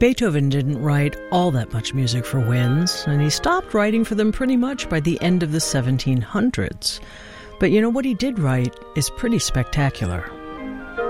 Beethoven didn't write all that much music for winds, and he stopped writing for them pretty much by the end of the 1700s. But you know what he did write is pretty spectacular.